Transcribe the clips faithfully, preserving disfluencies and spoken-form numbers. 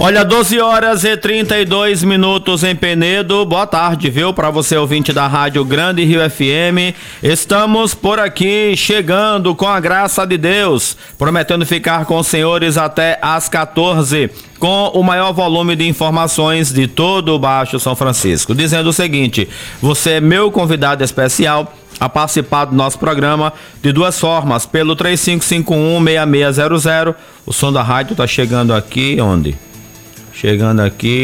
Olha, doze horas e trinta e dois minutos em Penedo. Boa tarde, viu? Para você, ouvinte da Rádio Grande Rio F M. Estamos por aqui, chegando com a graça de Deus, prometendo ficar com os senhores até às quatorze, com o maior volume de informações de todo o Baixo São Francisco. Dizendo o seguinte: você é meu convidado especial a participar do nosso programa de duas formas, pelo três cinco cinco um, seis seis zero zero. O som da rádio tá chegando aqui, onde? Chegando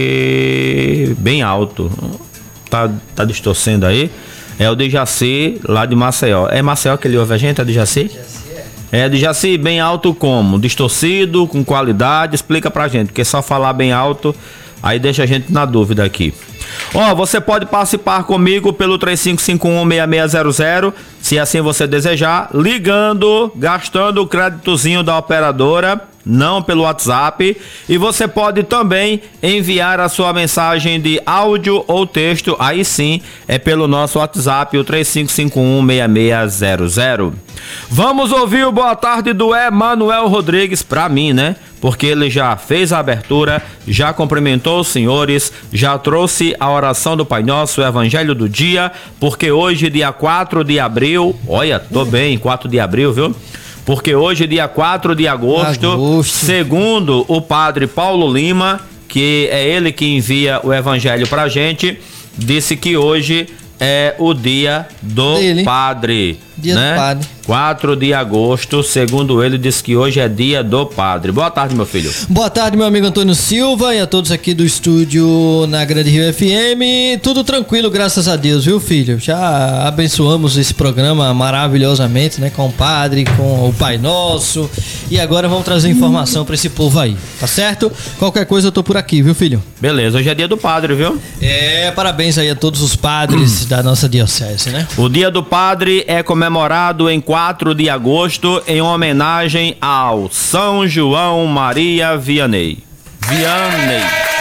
aqui bem alto. Tá, tá distorcendo aí. É o de Jaci, lá de Maceió. É Maceió que ele ouve a gente? É de Jaci? É de Jaci, bem alto como? Distorcido, com qualidade? Explica pra gente, porque só falar bem alto aí deixa a gente na dúvida aqui. Ó, oh, você pode participar comigo pelo três cinco cinco um, seis seis zero zero, se assim você desejar, ligando, gastando o créditozinho da operadora, não pelo WhatsApp. E você pode também enviar a sua mensagem de áudio ou texto, aí sim, é pelo nosso WhatsApp, o três cinco cinco um, seis seis zero zero. Vamos ouvir o boa tarde do Emanuel Rodrigues, pra mim, né? Porque ele já fez a abertura, já cumprimentou os senhores, já trouxe a oração do Pai Nosso, o Evangelho do Dia, porque hoje, dia quatro de abril, olha, tô bem, quatro de abril, viu? Porque hoje, dia quatro de agosto, agosto, segundo o padre Paulo Lima, que é ele que envia o Evangelho pra gente, disse que hoje é o dia do Dele. Padre. Dia né? do Padre. quatro de agosto, segundo ele, diz que hoje é dia do Padre. Boa tarde, meu filho. Boa tarde, meu amigo Antônio Silva, e a todos aqui do estúdio na Grande Rio F M. Tudo tranquilo, graças a Deus, viu, filho? Já abençoamos esse programa maravilhosamente, né? Com o Padre, com o Pai Nosso. E agora vamos trazer informação pra esse povo aí, tá certo? Qualquer coisa eu tô por aqui, viu, filho? Beleza, hoje é dia do Padre, viu? É, parabéns aí a todos os padres da nossa diocese, né? O dia do Padre é comemorado em quatro de agosto em homenagem ao São João Maria Vianney. Vianney,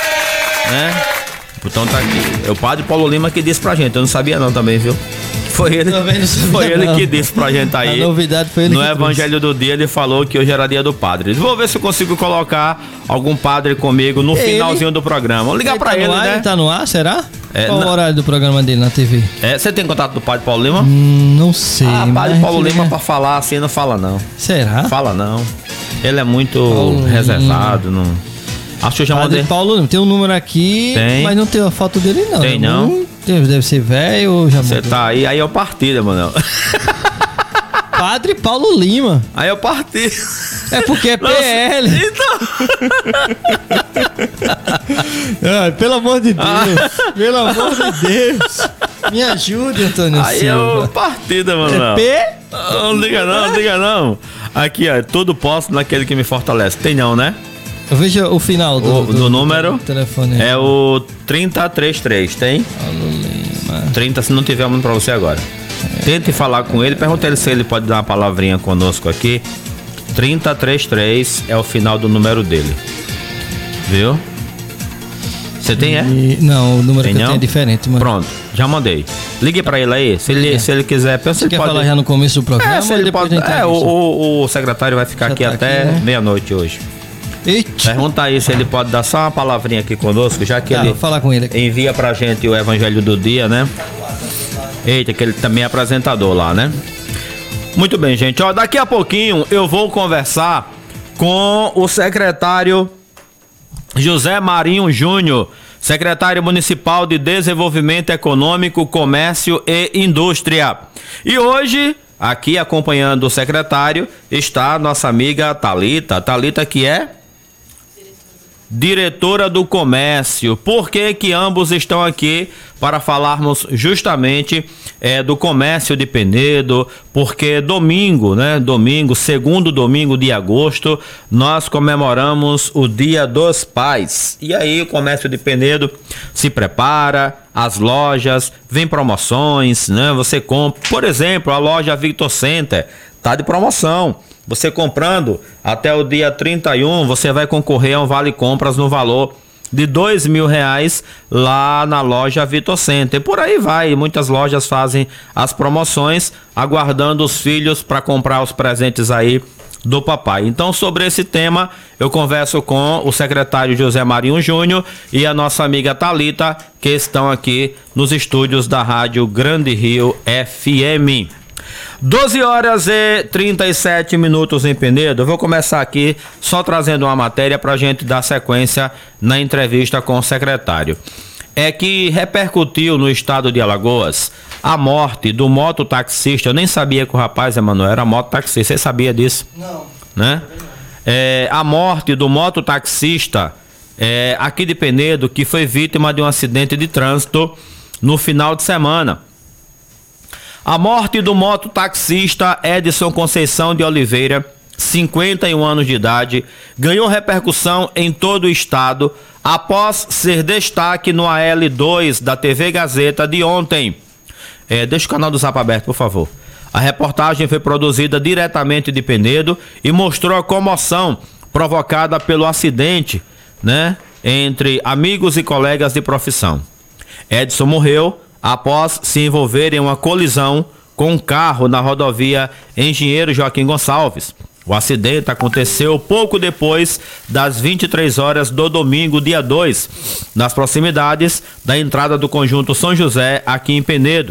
né? Então tá aqui. É o padre Paulo Lima que disse pra gente. Eu não sabia não também, viu? Foi ele, foi ele que disse pra gente aí. A novidade foi ele no que Evangelho trouxe. do Dia ele falou que hoje era dia do Padre. Vou ver se eu consigo colocar algum padre comigo no ele, finalzinho do programa. Vamos ligar ele pra tá ele, ar, né? Ele tá no ar, será? É, Qual na... o horário do programa dele na T V? É, você tem contato do padre Paulo Lima? Hum, não sei. Ah, padre Paulo Lima é... pra falar assim não fala não. Será? Fala não. Ele é muito Paulo reservado, não... Acho que eu já mandei. Paulo Lima, tem um número aqui, tem. Mas não tem a foto dele não. Tem não? Hum, deve ser velho ou já Você tá aí, aí eu parti, né, mano? Padre Paulo Lima. Aí eu parti. É porque é P L. Então... ah, pelo amor de Deus. Ah. Pelo amor de Deus. Me ajude, Antônio aí Silva. Aí eu parti, né, mano? É P? Não diga não, não diga não. Aqui, ó, tudo posso naquele que me fortalece. Tem não, né? Veja o final do, o, do, do número. Do telefone. É o trinta e três três, tem? Paulo Lima. trinta, se não tiver, eu mando pra você agora. É. Tente falar com ele, pergunta ele se ele pode dar uma palavrinha conosco aqui. trinta e três três é o final do número dele. Viu? Você tem, é? E, não, o número tem que eu não? tenho é diferente. Mas... Pronto, já mandei. Ligue pra ele aí, se ele, é. se ele quiser. Você ele quer pode... falar já no começo do programa? É, se ele pode... é o, o, o secretário vai ficar já aqui tá até aqui, né? meia-noite hoje. Eita. Pergunta aí se ele pode dar só uma palavrinha aqui conosco, já que tá, ele falar com ele aqui. Envia pra gente o Evangelho do Dia, né? Eita, que ele também é apresentador lá, né? Muito bem, gente. Ó, daqui a pouquinho eu vou conversar com o secretário José Marinho Júnior, secretário municipal de Desenvolvimento Econômico, Comércio e Indústria. E hoje, aqui acompanhando o secretário, está a nossa amiga Thalita. Thalita, que é diretora do comércio. Por que que ambos estão aqui? Para falarmos justamente é, do comércio de Penedo, porque domingo, né? Domingo, segundo domingo de agosto, nós comemoramos o Dia dos Pais. E aí o comércio de Penedo se prepara, as lojas, vem promoções, né? Você compra, por exemplo, a loja Victor Center tá de promoção. Você comprando até o dia trinta e um, você vai concorrer a um vale compras no valor de dois mil reais lá na loja Victor Center. Por aí vai, muitas lojas fazem as promoções, aguardando os filhos para comprar os presentes aí do papai. Então, sobre esse tema, eu converso com o secretário José Marinho Júnior e a nossa amiga Thalita, que estão aqui nos estúdios da Rádio Grande Rio F M. doze horas e trinta e sete minutos em Penedo. Eu vou começar aqui só trazendo uma matéria para a gente dar sequência na entrevista com o secretário. É que repercutiu no estado de Alagoas a morte do mototaxista. Eu nem sabia que o rapaz, Emanuel, era mototaxista. Você sabia disso? Não. Né? É, a morte do mototaxista é, aqui de Penedo, que foi vítima de um acidente de trânsito no final de semana. A morte do mototaxista Edson Conceição de Oliveira, cinquenta e um anos de idade, ganhou repercussão em todo o estado após ser destaque no A L dois da T V Gazeta de ontem. É, deixa o canal do Zap aberto, por favor. A reportagem foi produzida diretamente de Penedo e mostrou a comoção provocada pelo acidente, né, entre amigos e colegas de profissão. Edson morreu após se envolver em uma colisão com um carro na rodovia Engenheiro Joaquim Gonçalves. O acidente aconteceu pouco depois das vinte e três horas do domingo, dia dois, nas proximidades da entrada do Conjunto São José, aqui em Penedo.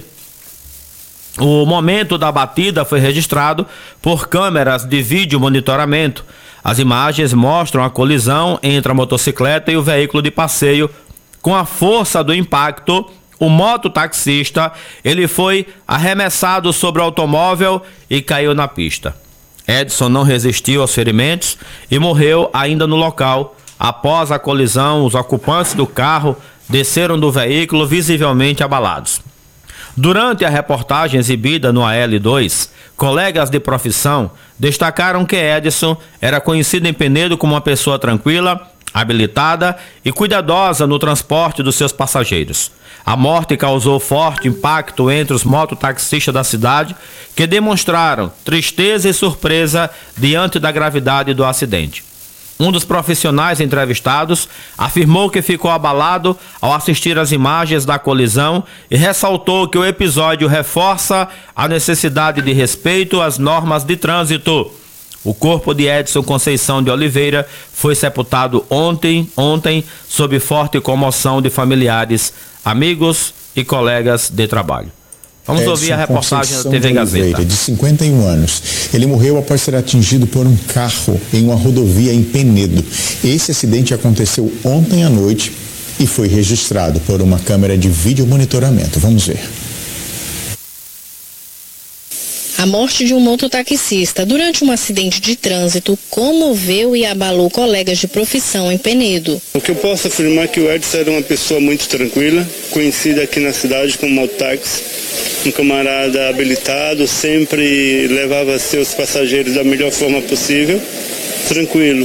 O momento da batida foi registrado por câmeras de vídeo monitoramento. As imagens mostram a colisão entre a motocicleta e o veículo de passeio. Com a força do impacto, o mototaxista, ele foi arremessado sobre o automóvel e caiu na pista. Edson não resistiu aos ferimentos e morreu ainda no local. Após a colisão, os ocupantes do carro desceram do veículo visivelmente abalados. Durante a reportagem exibida no A L dois, colegas de profissão destacaram que Edson era conhecido em Penedo como uma pessoa tranquila, habilitada e cuidadosa no transporte dos seus passageiros. A morte causou forte impacto entre os mototaxistas da cidade, que demonstraram tristeza e surpresa diante da gravidade do acidente. Um dos profissionais entrevistados afirmou que ficou abalado ao assistir às imagens da colisão e ressaltou que o episódio reforça a necessidade de respeito às normas de trânsito. O corpo de Edson Conceição de Oliveira foi sepultado ontem, ontem sob forte comoção de familiares, amigos e colegas de trabalho. Vamos Edson ouvir a reportagem Conceição da T V Gazeta. Oliveira, de cinquenta e um anos. Ele morreu após ser atingido por um carro em uma rodovia em Penedo. Esse acidente aconteceu ontem à noite e foi registrado por uma câmera de vídeo monitoramento. Vamos ver. A morte de um mototaxista durante um acidente de trânsito comoveu e abalou colegas de profissão em Penedo. O que eu posso afirmar é que o Edson era uma pessoa muito tranquila, conhecida aqui na cidade como mototáxi. Um camarada habilitado, sempre levava seus passageiros da melhor forma possível, tranquilo.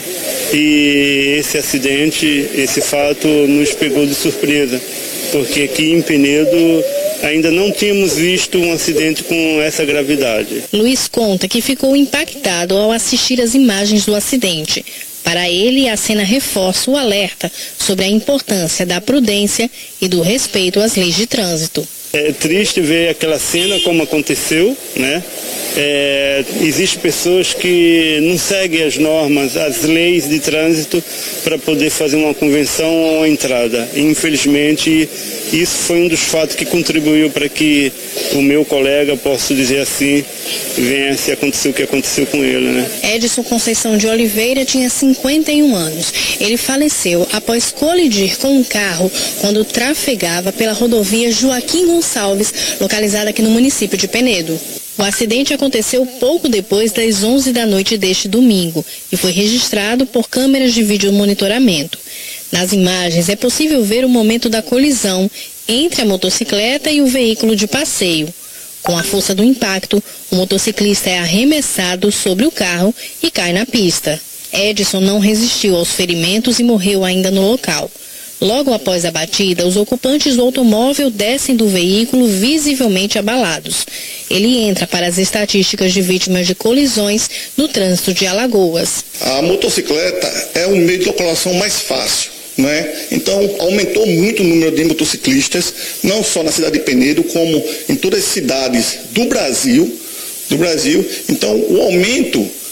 E esse acidente, esse fato nos pegou de surpresa, porque aqui em Penedo ainda não tínhamos visto um acidente com essa gravidade. Luiz conta que ficou impactado ao assistir as imagens do acidente. Para ele, a cena reforça o alerta sobre a importância da prudência e do respeito às leis de trânsito. É triste ver aquela cena como aconteceu, né? É, existem pessoas que não seguem as normas, as leis de trânsito para poder fazer uma convenção ou uma entrada. E, infelizmente, isso foi um dos fatos que contribuiu para que o meu colega, posso dizer assim, venha a acontecer o que aconteceu com ele, né? Edson Conceição de Oliveira tinha cinquenta e um anos. Ele faleceu após colidir com um carro quando trafegava pela rodovia Joaquim Gonçalves, localizada aqui no município de Penedo. O acidente aconteceu pouco depois das onze da noite deste domingo e foi registrado por câmeras de vídeo monitoramento. Nas imagens é possível ver o momento da colisão entre a motocicleta e o veículo de passeio. Com a força do impacto, o motociclista é arremessado sobre o carro e cai na pista. Edson não resistiu aos ferimentos e morreu ainda no local. Logo após a batida, os ocupantes do automóvel descem do veículo visivelmente abalados. Ele entra para as estatísticas de vítimas de colisões no trânsito de Alagoas. A motocicleta é um meio de locomoção mais fácil, né? Então, aumentou muito o número de motociclistas, não só na cidade de Penedo, como em todas as cidades do Brasil. Do Brasil. Então, o aumento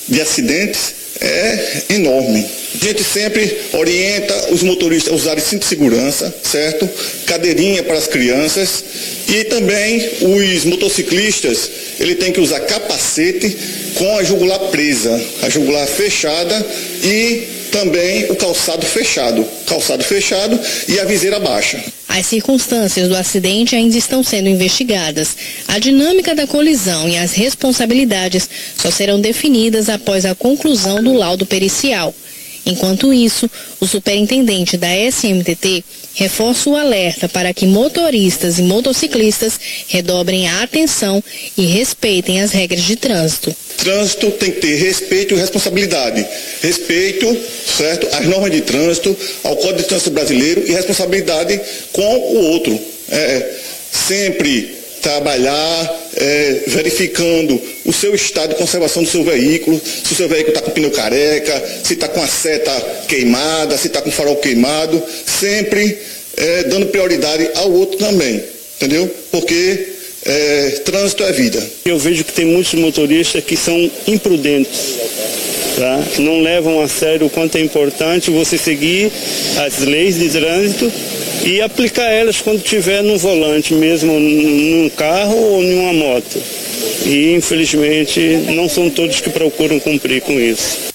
de acidentes é enorme. A gente sempre orienta os motoristas a usarem cinto de segurança, certo? Cadeirinha para as crianças e também os motociclistas, ele tem que usar capacete com a jugular presa, a jugular fechada e também o calçado fechado, calçado fechado e a viseira baixa. As circunstâncias do acidente ainda estão sendo investigadas. A dinâmica da colisão e as responsabilidades só serão definidas após a conclusão do laudo pericial. Enquanto isso, o superintendente da S M T T reforça o alerta para que motoristas e motociclistas redobrem a atenção e respeitem as regras de trânsito. Trânsito tem que ter respeito e responsabilidade. Respeito, certo, às normas de trânsito, ao Código de Trânsito Brasileiro e responsabilidade com o outro. É, sempre trabalhar é, verificando o seu estado de conservação do seu veículo, se o seu veículo está com pneu careca, se está com a seta queimada, se está com o farol queimado, sempre é, dando prioridade ao outro também, entendeu? Porque é, trânsito é vida. Eu vejo que tem muitos motoristas que são imprudentes, tá? Não levam a sério o quanto é importante você seguir as leis de trânsito e aplicar elas quando estiver no volante, mesmo num carro ou em uma moto. E, infelizmente, não são todos que procuram cumprir com isso.